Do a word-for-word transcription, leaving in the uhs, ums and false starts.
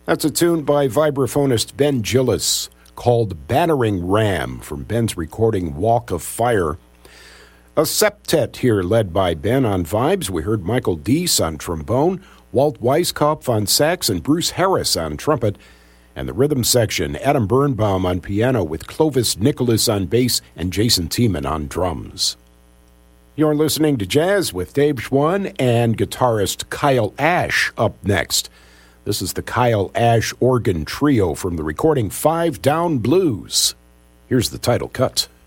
That's a tune by vibraphonist Ben Gillis called Battering Ram from Ben's recording Walk of Fire. A septet here led by Ben on vibes. We heard Michael Deese on trombone, Walt Weiskopf on sax, and Bruce Harris on trumpet. And the rhythm section, Adam Birnbaum on piano with Clovis Nicholas on bass and Jason Tiemann on drums. You're listening to Jazz with Dave Schwann and guitarist Kyle Ash up next. This is the Kyle Ash Organ Trio from the recording Five Down Blues. Here's the title cut.